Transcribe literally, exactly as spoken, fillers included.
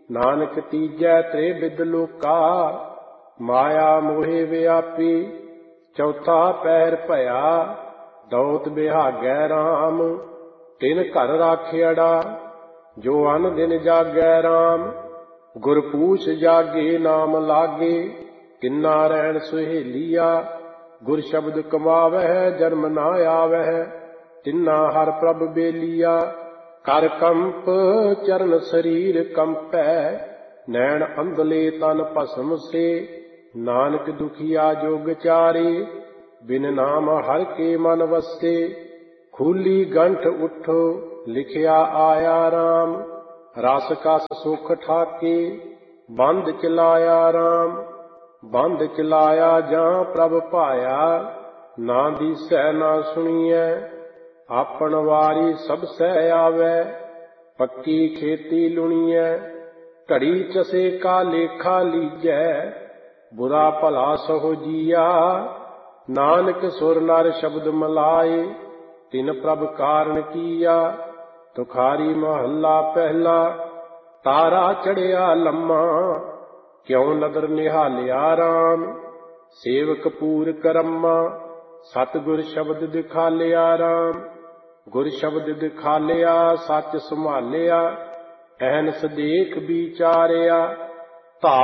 ਨਾਨਕ ਤੀਜੈ ਤ੍ਰੇ ਬਿਦ ਲੋਕਾ, ਮਾਇਆ ਮੋਹਿ ਵਿਆਪੀ। ਚੌਥਾ ਪਹਿਰ ਭਇਆ, ਦੌਤ ਬਿਹਾਗੈ ਰਾਮ। ਤਿਨ ਘਰ ਰਾਖਿਆੜਾ, ਜੋ ਅਨ ਦਿਨ ਜਾਗੈ ਰਾਮ। ਗੁਰ ਪੂਛ ਜਾਗੇ ਨਾਮ ਲਾਗੇ, ਤਿੰਨਾ ਰਹਿਣ ਸੁਹੇਲੀਆ। ਗੁਰ ਸ਼ਬਦ ਕਮਾਵਹਿ, ਜਨਮ ਨਾ ਆਵਹਿ, ਤਿੰਨਾ ਹਰ ਪ੍ਰਭ ਬੇਲੀਆ। ਕਰ ਕੰਪ ਚਰਨ ਸਰੀਰ ਕੰਪੈ, ਨੈਣ ਅੰਧਲੇ ਤਨ ਭਸਮ ਸੇ। ਨਾਨਕ ਦੁਖੀਆ ਜੋਗ ਚਾਰੇ, ਬਿਨ ਨਾਮ ਹਰ ਕੇ ਮਨ ਵਸੇ। ਖੂਲੀ ਗੰਠ ਉਠੋ, ਲਿਖਿਆ ਆਇਆ ਰਾਮ। ਰਸ ਕਸ ਸੁਖ ਠਾਕੇ, ਬੰਦ ਚਲਾਇਆ ਰਾਮ। ਬੰਦ ਚਲਾਇਆ ਜਾਂ ਪ੍ਰਭ ਭਾਇਆ, ਨਾ ਦੀਸੈ ਨਾ ਸੁਣੀਐ। ਆਪਣ ਵਾਰੀ ਸਭ ਸਹਿ ਆਵੈ, ਪੱਕੀ ਖੇਤੀ ਲੁਣੀਐ। ਘੜੀ ਚਸੇ ਕਾ ਲੇਖਾ ਲੀਜੈ, ਬੁਰਾ ਭਲਾ ਸਹੁ ਜੀਆ। ਨਾਨਕ ਸੁਰ ਨਰ ਸ਼ਬਦ ਮਲਾਏ, ਤਿਨ ਪ੍ਰਭ ਕਾਰਨ ਕੀਆ। ਤੁਖਾਰੀ ਮਹੱਲਾ ਪਹਿਲਾ, ਤਾਰਾ ਚੜਿਆ ਲੰਮਾ, ਕਿਉ ਨਦਰ ਨਿਹਾਲਿਆ ਰਾਮ। ਸੇਵਕ ਪੂਰ ਕਰਮਾ, ਸਤਿਗੁਰ ਸ਼ਬਦ ਦਿਖਾਲਿਆ ਰਾਮ। ਗੁਰ ਸ਼ਬਦ ਦਿਖਾਲਿਆ, ਸੱਚ ਸੰਭਾਲਿਆ, ਅਹਨਸ ਦੇਖ ਵਿਚਾਰਿਆ।